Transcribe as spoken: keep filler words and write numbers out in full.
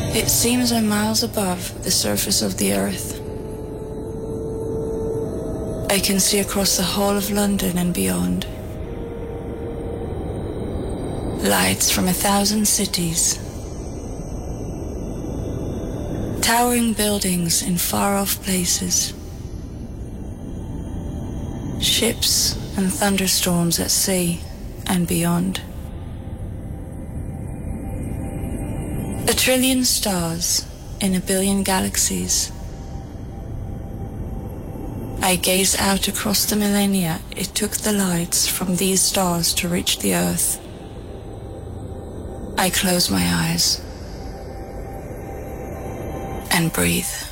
It seems I'm miles above the surface of the earth. I can see across the whole of London and beyond. Lights from a thousand cities. Towering buildings in far-off places. Ships and thunderstorms at sea and beyond. A trillion stars in a billion galaxies. I gaze out across the millennia it took the lights from these stars to reach the earth. I close my eyes and breathe.